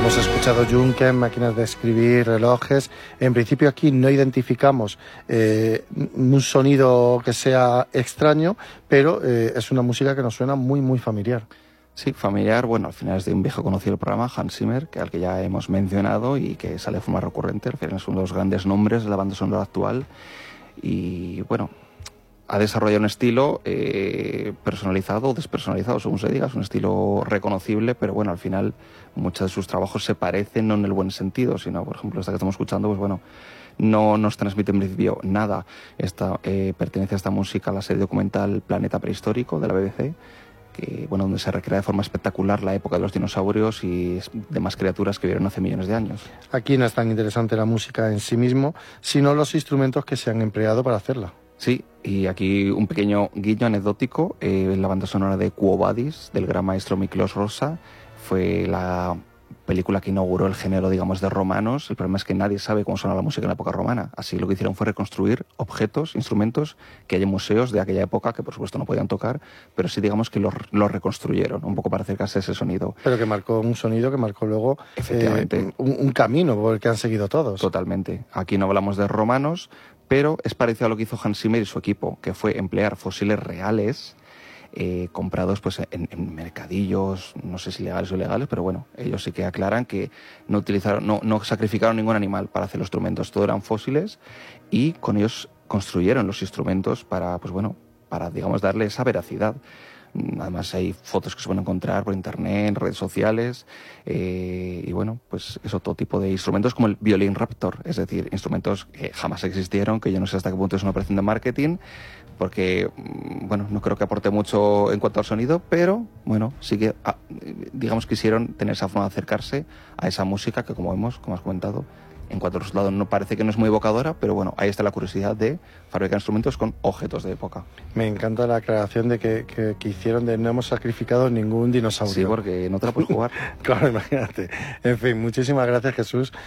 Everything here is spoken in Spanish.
Hemos escuchado yunque, máquinas de escribir, relojes. En principio aquí no identificamos un sonido que sea extraño, pero es una música que nos suena muy, muy familiar. Sí, familiar, bueno, al final es de un viejo conocido del programa, Hans Zimmer, al que ya hemos mencionado y que sale de forma recurrente. Al final es uno de los grandes nombres de la banda sonora actual. Y bueno, ha desarrollado un estilo personalizado o despersonalizado, según se diga. Es un estilo reconocible, pero bueno, al final muchos de sus trabajos se parecen, no en el buen sentido, sino, por ejemplo, esta que estamos escuchando, pues bueno, no nos transmite en principio nada. Pertenece a esta música a la serie documental Planeta Prehistórico de la BBC, que, bueno, donde se recrea de forma espectacular la época de los dinosaurios y demás criaturas que vivieron hace millones de años. Aquí no es tan interesante la música en sí mismo, sino los instrumentos que se han empleado para hacerla. Sí, y aquí un pequeño guiño anecdótico. La banda sonora de Quo Vadis, del gran maestro Miklos Rozsa, fue la película que inauguró el género, digamos, de romanos. El problema es que nadie sabe cómo sonaba la música en la época romana. Así lo que hicieron fue reconstruir objetos, instrumentos que hay en museos de aquella época, que por supuesto no podían tocar, pero sí, digamos, que los reconstruyeron, un poco para acercarse a ese sonido. Pero que marcó un sonido que marcó luego efectivamente un camino por el que han seguido todos. Totalmente. Aquí no hablamos de romanos, pero es parecido a lo que hizo Hans Zimmer y su equipo, que fue emplear fósiles reales comprados pues en mercadillos, no sé si legales o ilegales, pero bueno, ellos sí que aclaran que no sacrificaron ningún animal para hacer los instrumentos, todo eran fósiles y con ellos construyeron los instrumentos para, pues bueno, para, digamos, darle esa veracidad. Además hay fotos que se pueden encontrar por internet, en redes sociales, y bueno, pues eso, todo tipo de instrumentos como el violín Raptor, es decir, instrumentos que jamás existieron, que yo no sé hasta qué punto es una operación de marketing, porque, bueno, no creo que aporte mucho en cuanto al sonido, pero bueno, sí que, digamos, quisieron tener esa forma de acercarse a esa música que, como vemos, como has comentado, en cuanto a resultado no parece que no es muy evocadora, pero bueno, ahí está la curiosidad de fabricar instrumentos con objetos de época. Me encanta la aclaración de que hicieron de no hemos sacrificado ningún dinosaurio. Sí, porque no te la puedes jugar. Claro, imagínate. En fin, muchísimas gracias, Jesús,